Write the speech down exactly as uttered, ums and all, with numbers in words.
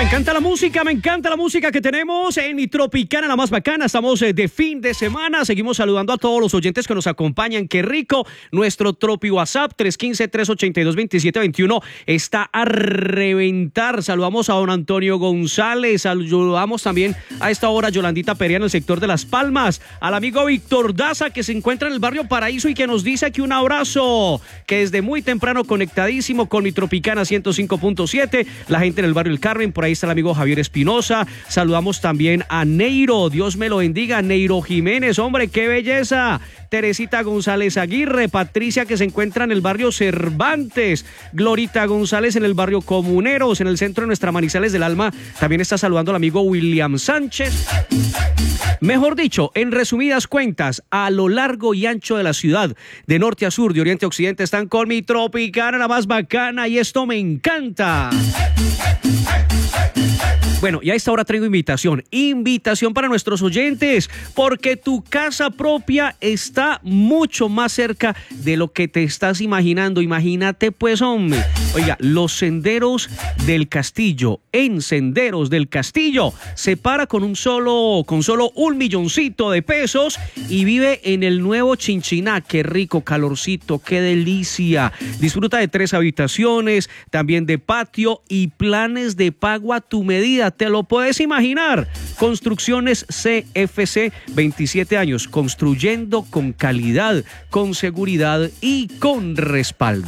encanta la música, me encanta la música que tenemos en Mi Tropicana, la más bacana. Estamos de fin de semana. Seguimos saludando a todos los oyentes que nos acompañan. Qué rico. Nuestro Tropi WhatsApp tres uno cinco, tres ocho dos, dos siete dos uno está a reventar. Saludamos a don Antonio González. Saludamos también a esta hora a Yolandita Perea en el sector de Las Palmas. Al amigo Víctor Daza, que se encuentra en el barrio Paraíso y que nos dice aquí un abrazo. Que desde muy temprano conectadísimo con Mi Tropicana ciento cinco punto siete. La gente en el barrio El Carmen, por ahí está el amigo Javier Espinosa. Saludamos también a Neiro, Dios me lo bendiga, Neiro Jiménez, hombre, qué belleza. Teresita González Aguirre, Patricia, que se encuentra en el barrio Cervantes, Glorita González en el barrio Comuneros, en el centro de nuestra Manizales del Alma. También está saludando al amigo William Sánchez. Mejor dicho, en resumidas cuentas, a lo largo y ancho de la ciudad, de norte a sur, de oriente a occidente, están con Mi Tropicana, la más bacana, y esto me encanta. Bueno, y a esta hora traigo invitación, invitación para nuestros oyentes, porque tu casa propia está mucho más cerca de lo que te estás imaginando. Imagínate pues, hombre. Oiga, los Senderos del Castillo, en Senderos del Castillo, se para con un solo, con solo un milloncito de pesos y vive en el nuevo Chinchiná. Qué rico, calorcito, qué delicia. Disfruta de tres habitaciones, también de patio y planes de pago a tu medida. ¿Te lo puedes imaginar? Construcciones C F C, veintisiete años, construyendo con calidad, con seguridad y con respaldo.